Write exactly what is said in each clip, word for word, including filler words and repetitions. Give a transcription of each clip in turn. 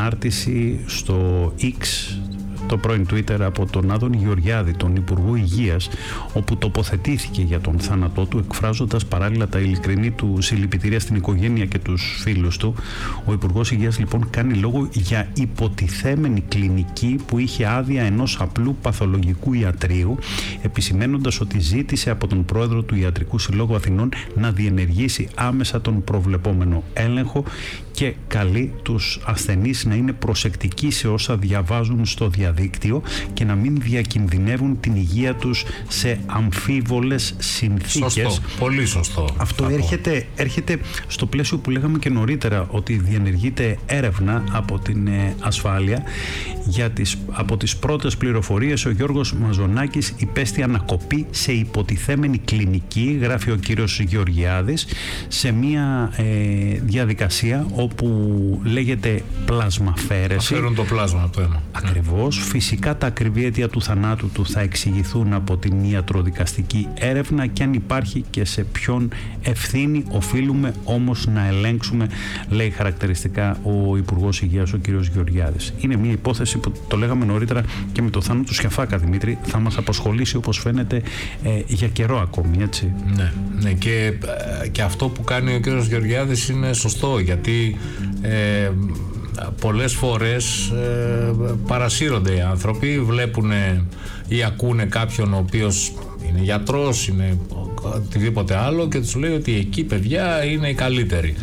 ανάρτηση στο X, το πρώην Twitter, από τον Άδωνη Γεωργιάδη, τον Υπουργό Υγείας, όπου τοποθετήθηκε για τον θάνατό του, εκφράζοντας παράλληλα τα ειλικρινή του συλληπιτήρια στην οικογένεια και τους φίλους του. Ο Υπουργός Υγείας λοιπόν κάνει λόγο για υποτιθέμενη κλινική που είχε άδεια ενός απλού παθολογικού ιατρείου, επισημένοντας ότι ζήτησε από τον πρόεδρο του Ιατρικού Συλλόγου Αθηνών να διενεργήσει άμεσα τον προβλεπόμενο έλεγχο και καλεί τους ασθενείς να είναι προσεκτικοί σε όσα διαβάζουν στο διαδίκτυο και να μην διακινδυνεύουν την υγεία τους σε αμφίβολες συνθήκες. Σωστό, πολύ σωστό. Αυτό έρχεται, έρχεται στο πλαίσιο που λέγαμε και νωρίτερα, ότι διενεργείται έρευνα από την ε, ασφάλεια. Για τις, από τις πρώτες πληροφορίες, ο Γιώργος Μαζονάκης υπέστη ανακοπή σε υποτιθέμενη κλινική, γράφει ο κύριος Γεωργιάδης, σε μια ε, διαδικασία όπου λέγεται πλασμαφαίρεση. Αφαίρουν το πλάσμα από το αίμα. Ακριβώς. Φυσικά τα ακριβή αίτια του θανάτου του θα εξηγηθούν από την ιατροδικαστική έρευνα και αν υπάρχει και σε ποιον ευθύνη. Οφείλουμε όμως να ελέγξουμε, λέει χαρακτηριστικά ο Υπουργός Υγείας, ο κύριος Γεωργιάδης. Είναι μια υπόθεση που, το λέγαμε νωρίτερα και με το θάνατο του Σιαφάκα, Δημήτρη, θα μας απασχολήσει, όπως φαίνεται, ε, για καιρό ακόμη, έτσι. Ναι, ναι, και, και αυτό που κάνει ο κύριος Γεωργιάδης είναι σωστό, γιατί ε, πολλές φορές ε, παρασύρονται οι άνθρωποι, βλέπουν ή ακούνε κάποιον ο οποίος είναι γιατρός, είναι οτιδήποτε άλλο και τους λέει ότι εκεί, παιδιά, είναι οι καλύτεροι.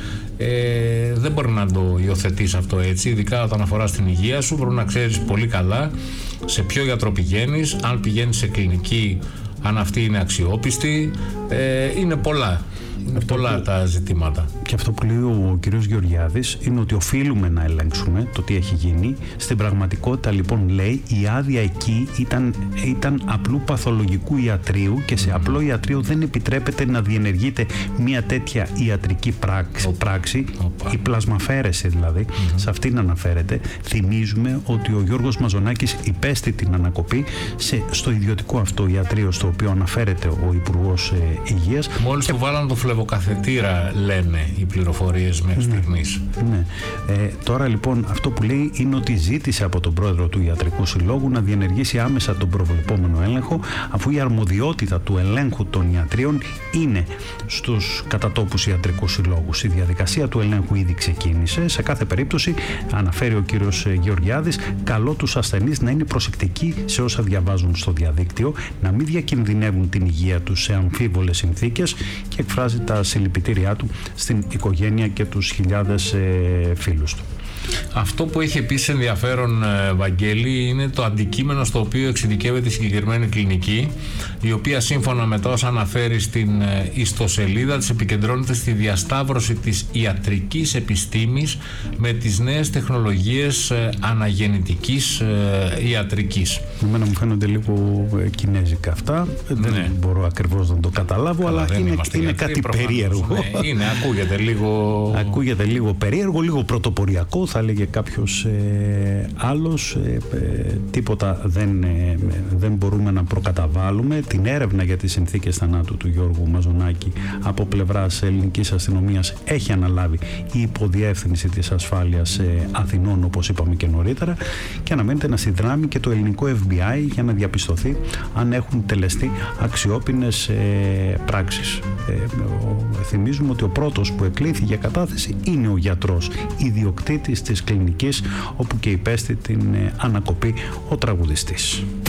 Ε, δεν μπορεί να το υιοθετείς αυτό έτσι, ειδικά όταν αφορά στην υγεία σου. Πρέπει να ξέρεις πολύ καλά σε ποιο γιατρό πηγαίνεις, αν πηγαίνεις σε κλινική, αν αυτή είναι αξιόπιστη. Ε, είναι πολλά. Είναι αυτό πολλά που, τα ζητήματα. Και αυτό που λέει ο κύριος Γεωργιάδης είναι ότι οφείλουμε να ελέγξουμε το τι έχει γίνει. Στην πραγματικότητα, λοιπόν, λέει, η άδεια εκεί ήταν, ήταν απλού παθολογικού ιατρείου και σε mm. απλό ιατρείο δεν επιτρέπεται να διενεργείται μια τέτοια ιατρική πράξη, Οπα. πράξη Οπα. η πλασμαφαίρεση δηλαδή, mm-hmm. σε αυτήν αναφέρεται. Θυμίζουμε ότι ο Γιώργος Μαζονάκης υπέστη την ανακοπή σε, στο ιδιωτικό αυτό ιατρείο στο οποίο αναφέρεται ο Υπουργός ε, Υγείας. Μόλις και... του βάλαν το φλεβοκαθετήρα, λένε οι πληροφορίες μέχρι ναι, στιγμής. Ναι. Ε, τώρα λοιπόν αυτό που λέει είναι ότι ζήτησε από τον πρόεδρο του Ιατρικού Συλλόγου να διενεργήσει άμεσα τον προβλεπόμενο έλεγχο, αφού η αρμοδιότητα του ελέγχου των ιατρίων είναι στους κατατόπους ιατρικούς συλλόγους. Η διαδικασία του ελέγχου ήδη ξεκίνησε. Σε κάθε περίπτωση, αναφέρει ο κύριος Γεωργιάδης, καλώ τους ασθενείς να είναι προσεκτικοί σε όσα διαβάζουν στο διαδίκτυο, να μην διακινδυνεύουν την υγεία τους σε αμφίβολες συνθήκες και εκφράζει τα συλληπιτήριά του στην οικογένεια και τους χιλιάδες ε, φίλους του. Αυτό που έχει επίσης ενδιαφέρον, Βαγγέλη, είναι το αντικείμενο στο οποίο εξειδικεύεται η συγκεκριμένη κλινική, η οποία σύμφωνα με το όσα αναφέρει στην ιστοσελίδα της επικεντρώνεται στη διασταύρωση της ιατρικής επιστήμης με τις νέες τεχνολογίες αναγεννητικής ιατρικής. Εμένα μου φαίνονται λίγο κινέζικα αυτά, ναι. Δεν μπορώ ακριβώς να το καταλάβω, καλά, αλλά είναι, είναι κάτι προφανώς, περίεργο. Ναι, είναι, ακούγεται λίγο... ακούγεται λίγο περίεργο, λίγο πρωτοποριακό, θα έλεγε κάποιος ε, άλλος. Ε, ε, τίποτα δεν, ε, δεν μπορούμε να προκαταβάλουμε. Την έρευνα για τις συνθήκες θανάτου του Γιώργου Μαζονάκη από πλευράς ελληνικής αστυνομίας έχει αναλάβει η υποδιεύθυνση της ασφάλειας ε, Αθηνών, όπως είπαμε και νωρίτερα, και αναμένεται να συνδράμει και το ελληνικό εφ μπι άι για να διαπιστωθεί αν έχουν τελεστεί αξιόπινες ε, πράξεις. Ε, ο, θυμίζουμε ότι ο πρώτος που εκλήθη για κατάθεση είναι ο γιατρός, ιδιοκτήτης της κλινικής, όπου και υπέστη την ανακοπή ο τραγουδιστής.